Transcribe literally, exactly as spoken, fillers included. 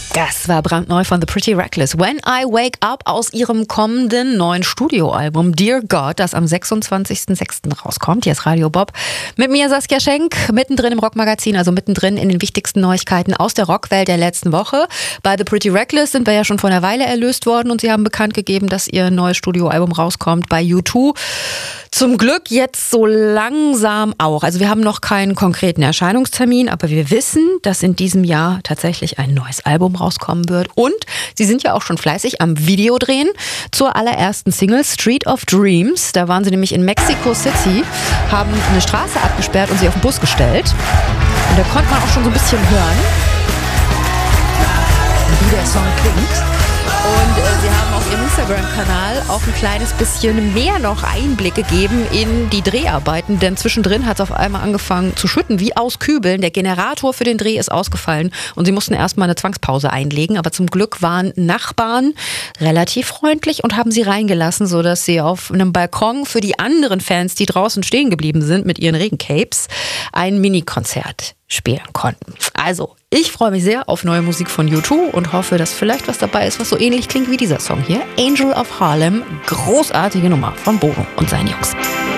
Das war brandneu von The Pretty Reckless. When I Wake Up aus ihrem kommenden neuen Studioalbum Dear God, das am sechsundzwanzigsten sechsten rauskommt. Hier ist Radio Bob. Mit mir Saskia Schenk, mittendrin im Rockmagazin, also mittendrin in den wichtigsten Neuigkeiten aus der Rockwelt der letzten Woche. Bei The Pretty Reckless sind wir ja schon vor einer Weile erlöst worden und sie haben bekannt gegeben, dass ihr neues Studioalbum rauskommt bei U zwei. Zum Glück jetzt so langsam auch. Also wir haben noch keinen konkreten Erscheinungstermin, aber wir wissen, dass in diesem Jahr tatsächlich ein neues Album rauskommen wird. Und sie sind ja auch schon fleißig am Videodrehen zur allerersten Single Street of Dreams. Da waren sie nämlich in Mexico City, haben eine Straße abgesperrt und sie auf den Bus gestellt. Und da konnte man auch schon so ein bisschen hören, wie der Song klingt. Und äh, sie haben auf ihrem Instagram-Kanal auch ein kleines bisschen mehr noch Einblick gegeben in die Dreharbeiten, denn zwischendrin hat es auf einmal angefangen zu schütten, wie aus Kübeln. Der Generator für den Dreh ist ausgefallen und sie mussten erstmal eine Zwangspause einlegen, aber zum Glück waren Nachbarn relativ freundlich und haben sie reingelassen, sodass sie auf einem Balkon für die anderen Fans, die draußen stehen geblieben sind mit ihren Regencapes, ein Mini-Konzert spielen konnten. Also, ich freue mich sehr auf neue Musik von U zwei und hoffe, dass vielleicht was dabei ist, was so ähnlich klingt wie dieser Song hier. Angel of Harlem, großartige Nummer von Bono und seinen Jungs.